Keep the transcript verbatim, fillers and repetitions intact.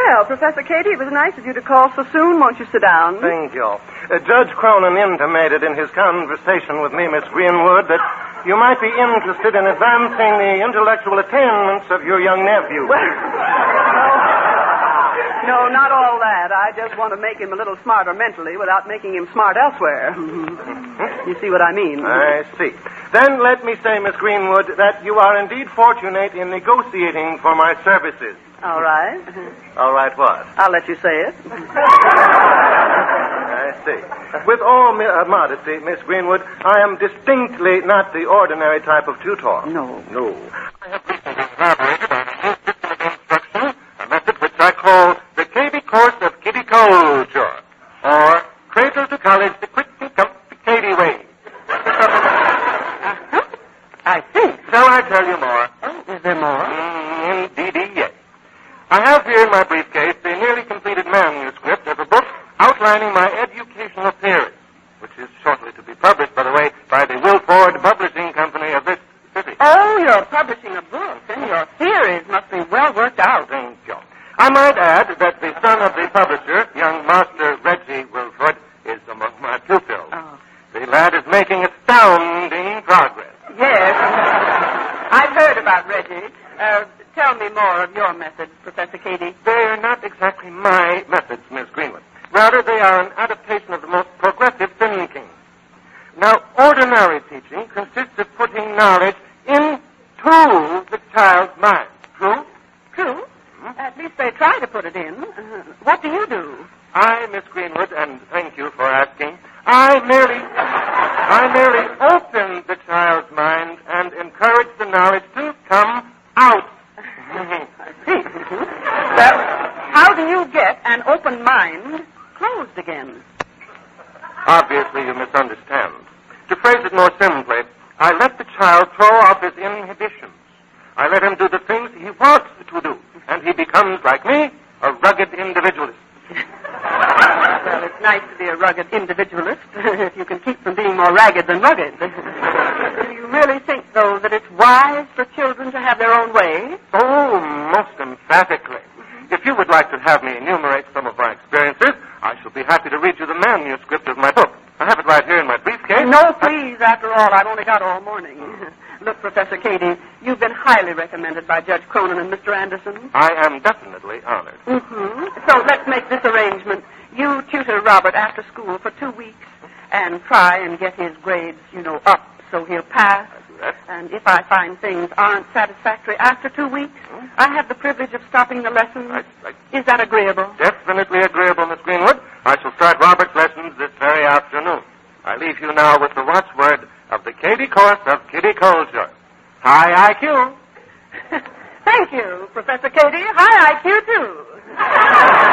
Well, Professor Katie, it was nice of you to call so soon. Won't you sit down? Thank you. Uh, Judge Cronin intimated in his conversation with me, Miss Greenwood, that you might be interested in advancing the intellectual attainments of your young nephew. Well, no, not all that. I just want to make him a little smarter mentally without making him smart elsewhere. You see what I mean? I see. Then let me say, Miss Greenwood, that you are indeed fortunate in negotiating for my services. All right. All right what? I'll let you say it. I see. With all mi- uh, modesty, Miss Greenwood, I am distinctly not the ordinary type of tutor. No. No. I have recently elaborated on a new system of instruction, a method which I call the K B course of Kitty Culture, or Cradle to College the Quick and Comfy Katie Way. Uh-huh. I think. Shall I tell you more? Oh, is there more? Mm, indeedy, yes. I have here in my briefcase the nearly completed manuscript of a book outlining my educational theories, which is shortly to be published, by the way, by the Wilford Publishing Company of this city. Oh, you're publishing a book, and your theories must be well worked out. Thank you. I might add that the son of the publisher, young Master Reggie Wilford, is among my pupils. Oh. The lad is making astounding progress. Yes. I've heard about Reggie. Uh, tell me more of your methods, Professor Katie. They are not exactly my methods, Miss Greenwood. Rather, they are an adaptation of the most progressive thinking. Now, ordinary teaching consists of putting knowledge into the child's mind. True? True. Mm-hmm. At least they try to put it in. Uh, what do you do? I, Miss Greenwood, and thank you for asking, I merely, I merely open the child's mind and encourage the knowledge to come out. I see. Well, how do you get an open mind closed again? Obviously, you misunderstand. To phrase it more simply, I let the child throw off his inhibitions. I let him do the things he wants to do, and he becomes, like me, a rugged individualist. Well, it's nice to be a rugged individualist if you can keep from being more ragged than rugged. Do you really think, though, that it's wise for children to have their own way? Oh, most emphatically. Mm-hmm. If you would like to have me enumerate some of my experiences, I shall be happy to read you the manuscript of my book. I have it right here in my briefcase. No, please, after all, I've only got all morning. Look, Professor Katie, you've been highly recommended by Judge Cronin and Mister Anderson. I am definitely honored. Mm-hmm. So let's make this arrangement. You tutor Robert after school for two weeks and try and get his grades, you know, up so he'll pass. And if I find things aren't satisfactory after two weeks, hmm? I have the privilege of stopping the lessons. I, I... Is that agreeable? Definitely agreeable, Miss Greenwood. I shall start Robert's lessons this very afternoon. I leave you now with the watchword of the Katie course of Kitty Culture. High I Q. Thank you, Professor Katie. High I Q, too.